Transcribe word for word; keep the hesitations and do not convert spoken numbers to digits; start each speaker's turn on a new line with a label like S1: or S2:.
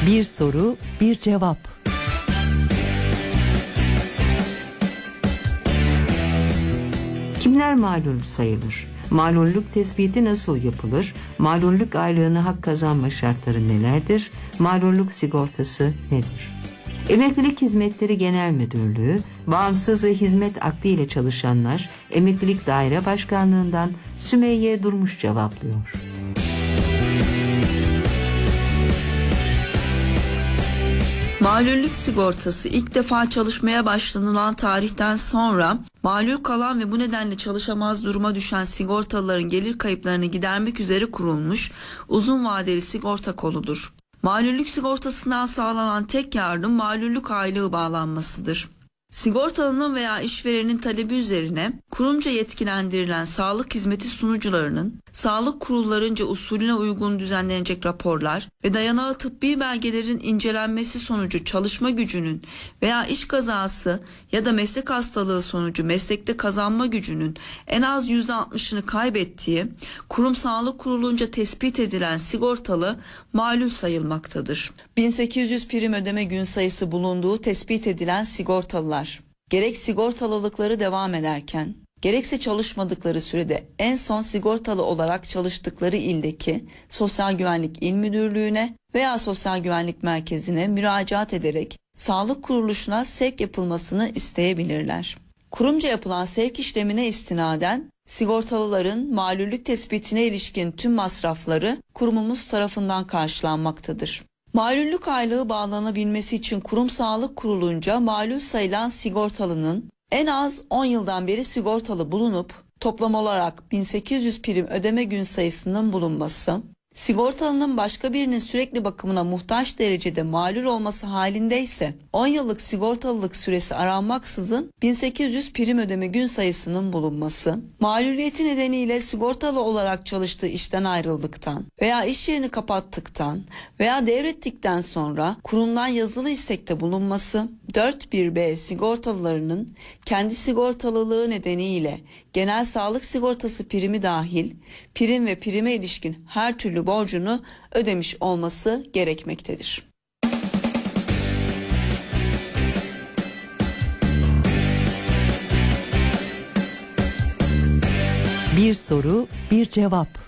S1: Bir soru, bir cevap. Kimler malul sayılır? Malullük tespiti nasıl yapılır? Malullük aylığına hak kazanma şartları nelerdir? Malullük sigortası nedir? Emeklilik Hizmetleri Genel Müdürlüğü, bağımsız ve hizmet akdi ile çalışanlar, Emeklilik Daire Başkanlığından Sümeyye Durmuş cevaplıyor.
S2: Malullük sigortası ilk defa çalışmaya başlanılan tarihten sonra malul kalan ve bu nedenle çalışamaz duruma düşen sigortalıların gelir kayıplarını gidermek üzere kurulmuş uzun vadeli sigorta koludur. Malullük sigortasından sağlanan tek yardım malullük aylığı bağlanmasıdır. Sigortalının veya işverenin talebi üzerine kurumca yetkilendirilen sağlık hizmeti sunucularının sağlık kurullarınca usulüne uygun düzenlenecek raporlar ve dayanağı tıbbi belgelerin incelenmesi sonucu çalışma gücünün veya iş kazası ya da meslek hastalığı sonucu meslekte kazanma gücünün en az yüzde altmışını kaybettiği kurum sağlık kurulunca tespit edilen sigortalı malul sayılmaktadır. bin sekiz yüz prim ödeme gün sayısı bulunduğu tespit edilen sigortalılar gerek sigortalılıkları devam ederken gerekse çalışmadıkları sürede en son sigortalı olarak çalıştıkları ildeki Sosyal Güvenlik İl Müdürlüğü'ne veya Sosyal Güvenlik Merkezi'ne müracaat ederek sağlık kuruluşuna sevk yapılmasını isteyebilirler. Kurumca yapılan sevk işlemine istinaden sigortalıların malullük tespitine ilişkin tüm masrafları kurumumuz tarafından karşılanmaktadır. Malullük aylığı bağlanabilmesi için kurum sağlık kurulunca malul sayılan sigortalının en az on yıldan beri sigortalı bulunup toplam olarak bin sekiz yüz prim ödeme gün sayısının bulunması, sigortalının başka birinin sürekli bakımına muhtaç derecede malul olması halinde ise on yıllık sigortalılık süresi aranmaksızın bin sekiz yüz prim ödeme gün sayısının bulunması, maluliyeti nedeniyle sigortalı olarak çalıştığı işten ayrıldıktan veya iş yerini kapattıktan veya devrettikten sonra kurumdan yazılı istekte bulunması, dört bir B sigortalılarının kendi sigortalılığı nedeniyle genel sağlık sigortası primi dahil prim ve prime ilişkin her türlü borcunu ödemiş olması gerekmektedir.
S1: Bir soru, bir cevap.